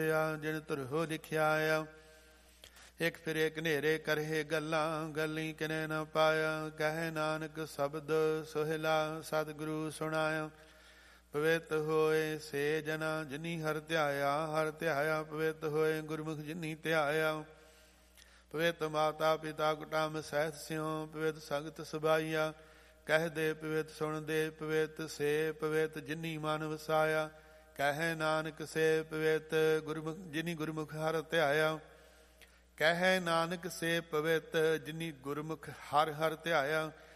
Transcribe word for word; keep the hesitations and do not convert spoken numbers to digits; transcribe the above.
ਜਿਨ ਧੁਰਹੋ ਲਿਖਿਆ ਆ। ਇੱਕ ਫਿਰ ਇੱਕ ਹਨੇਰੇ ਕਰੇ ਗੱਲਾਂ, ਗੱਲੀ ਕਿਨੇ ਨ ਪਾਇਆ। ਕਹੇ ਨਾਨਕ ਸ਼ਬਦ ਸੋਹਿਲਾ, ਸਤਿਗੁਰੂ ਸੁਣਾਇਆ। ਪਵਿੱਤ ਹੋਏ ਸੇ ਜਨਾ ਜਿਨੀ ਹਰ ਧਿਆਇਆ, ਹਰ ਧਿਆਇਆ ਪਵਿੱਤ ਹੋਏ ਗੁਰਮੁਖ ਜਿਨੀ ਧਿਆਇਆ। ਪਵਿੱਤ ਮਾਤਾ ਪਿਤਾ ਕੁਟੰਬ ਸਹਿਤ ਸਿਉ, ਪਵਿੱਤ ਸੰਗਤ ਸਬਾਈਆ। ਕਹਿ ਦੇ ਪਵਿੱਤ ਸੁਣ ਦੇ ਪਵਿੱਤ ਸੇ, ਪਵਿੱਤ ਜਿਨੀ ਮਨ ਵਸਾਇਆ। ਕਹੇ ਨਾਨਕ ਸੇ ਪਵਿੱਤ ਗੁਰਮੁਖ ਜਿਨੀ ਗੁਰਮੁਖ ਹਰ ਧਿਆਇਆ। ਕਹੇ ਨਾਨਕ ਸੇ ਪਵਿੱਤ ਜਿਨੀ ਗੁਰਮੁਖ ਹਰ ਹਰ ਧਿਆਇਆ।